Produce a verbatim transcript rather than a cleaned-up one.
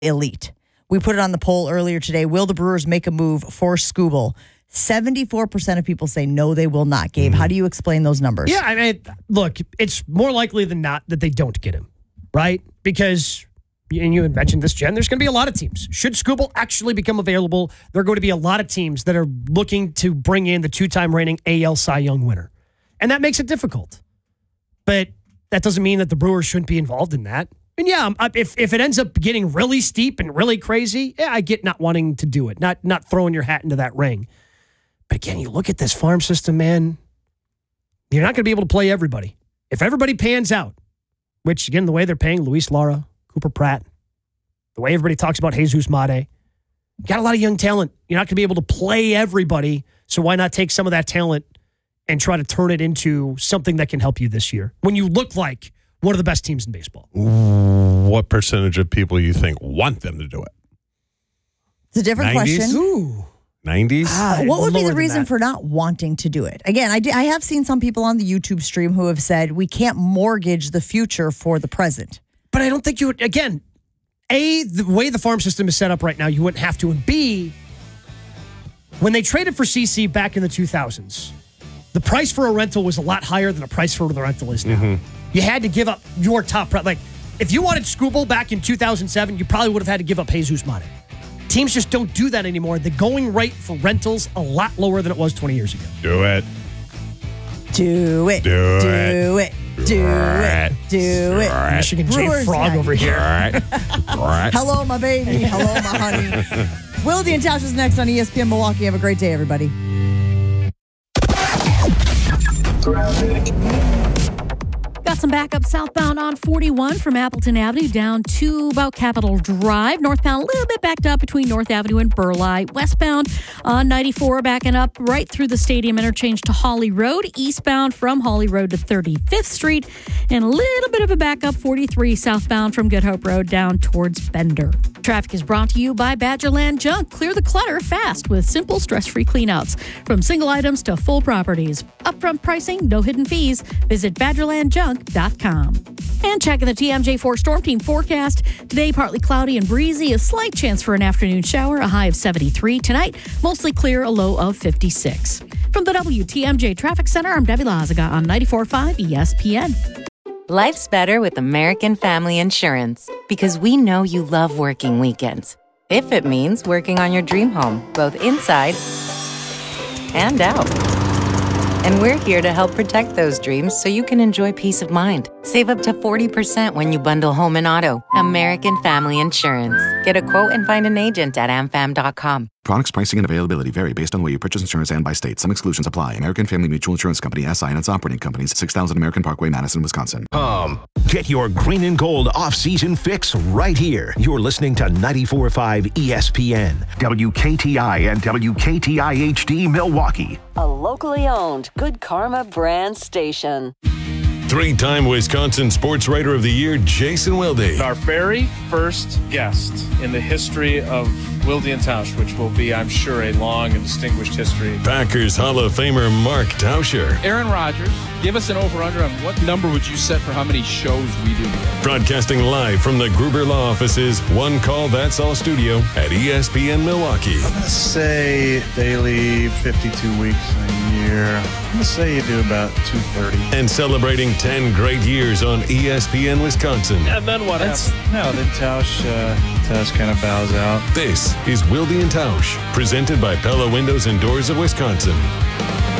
elite. We put it on the poll earlier today. Will the Brewers make a move for Skubal? seventy-four percent of people say no, they will not. Gabe, mm-hmm. How do you explain those numbers? Yeah, I mean, look, it's more likely than not that they don't get him, right? Because, and you had mentioned this, Jen, there's going to be a lot of teams. Should Skubal actually become available, there are going to be a lot of teams that are looking to bring in the two-time reigning A L Cy Young winner. And that makes it difficult. But that doesn't mean that the Brewers shouldn't be involved in that. And yeah, if if it ends up getting really steep and really crazy, yeah, I get not wanting to do it, not not throwing your hat into that ring. But again, you look at this farm system, man, you're not going to be able to play everybody. If everybody pans out, which, again, the way they're paying Luis Lara, Cooper Pratt, the way everybody talks about Jesus Mate, you got a lot of young talent. You're not going to be able to play everybody, so why not take some of that talent and try to turn it into something that can help you this year when you look like one of the best teams in baseball? What percentage of people you think want them to do it? It's a different nineties? question. Ooh. nineties? Uh, what would be the reason for not wanting to do it? Again, I, d- I have seen some people on the YouTube stream who have said we can't mortgage the future for the present. But I don't think you would, again, A, the way the farm system is set up right now, you wouldn't have to. And B, when they traded for C C back in the two thousands, the price for a rental was a lot higher than the price for the rental is now. Mm-hmm. You had to give up your top price. Like, if you wanted Skubal back in two thousand seven, you probably would have had to give up Jesus Mate. Teams just don't do that anymore. The going rate for rentals a lot lower than it was twenty years ago. Do it. Do it. Do it. Do it. Do it. Do it. Michigan J Frog over here. Hello, my baby. Hello, my honey. Wilde and Tausch is next on E S P N Milwaukee. Have a great day, everybody. Got some backup southbound on forty-one from Appleton Avenue down to about Capitol Drive. Northbound, a little bit backed up between North Avenue and Burleigh. Westbound on ninety-four, backing up right through the Stadium Interchange to Holly Road. Eastbound from Holly Road to thirty-fifth Street. And a little bit of a backup, forty-three southbound from Good Hope Road down towards Bender. Traffic is brought to you by Badgerland Junk. Clear the clutter fast with simple, stress-free cleanouts. From single items to full properties. Upfront pricing, no hidden fees. Visit badgerland junk dot com. And checking the T M J four Storm Team forecast. Today, partly cloudy and breezy. A slight chance for an afternoon shower. A high of seventy-three. Tonight, mostly clear. A low of fifty-six. From the W T M J Traffic Center, I'm Debbie Lazaga on ninety-four point five E S P N. Life's better with American Family Insurance because we know you love working weekends. If it means working on your dream home, both inside and out. And we're here to help protect those dreams so you can enjoy peace of mind. Save up to forty percent when you bundle home and auto. American Family Insurance. Get a quote and find an agent at am fam dot com. Products, pricing, and availability vary based on where you purchase insurance and by state. Some exclusions apply. American Family Mutual Insurance Company, S I and its operating companies, six thousand American Parkway, Madison, Wisconsin. Um, get your green and gold off-season fix right here. You're listening to ninety-four point five E S P N, W K T I and W K T I H D Milwaukee. A locally owned Good Karma brand station. Three-time Wisconsin Sports Writer of the Year, Jason Wilde. Our very first guest in the history of Wilde and Tausch, which will be, I'm sure, a long and distinguished history. Packers Hall of Famer Mark Tauscher. Aaron Rodgers, give us an over-under on what number would you set for how many shows we do here? Broadcasting live from the Gruber Law Offices, One Call That's All studio at E S P N Milwaukee. I'm going to say daily fifty-two weeks a year. I'm going to say you do about two thirty. And celebrating ten great years on E S P N Wisconsin. And then what That's, happens? No, then Tausch, uh, Tausch kind of bows out. This is Wilde and Tausch, presented by Pella Windows and Doors of Wisconsin.